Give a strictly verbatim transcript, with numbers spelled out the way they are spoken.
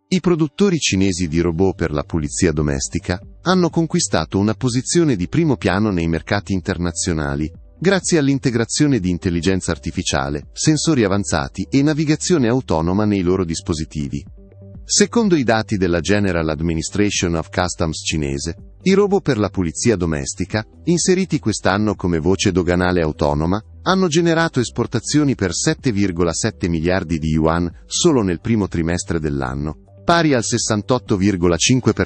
I produttori cinesi di robot per la pulizia domestica hanno conquistato una posizione di primo piano nei mercati internazionali, grazie all'integrazione di intelligenza artificiale, sensori avanzati e navigazione autonoma nei loro dispositivi. Secondo i dati della General Administration of Customs cinese, i robot per la pulizia domestica, inseriti quest'anno come voce doganale autonoma, hanno generato esportazioni per sette virgola sette miliardi di yuan solo nel primo trimestre dell'anno, pari al sessantotto virgola cinque per